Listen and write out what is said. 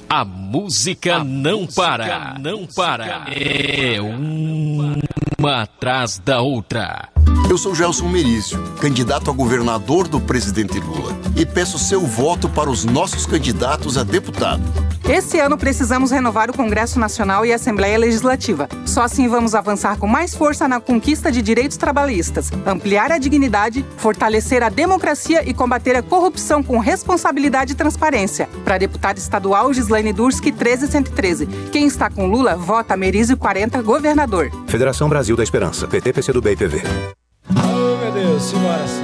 A música não para, não para. É uma atrás da outra. Eu sou Gelson Merício, candidato a governador do presidente Lula, e peço seu voto para os nossos candidatos a deputado. Esse ano precisamos renovar o Congresso Nacional e a Assembleia Legislativa. Só assim vamos avançar com mais força na conquista de direitos trabalhistas, ampliar a dignidade, fortalecer a democracia e combater a corrupção com responsabilidade e transparência. Para deputada estadual, Gislaine Durski, 13113. Quem está com Lula, vota Merizio 40, governador. Federação Brasil da Esperança, PT, PCdoB e PV. Oh, meu Deus, simbora.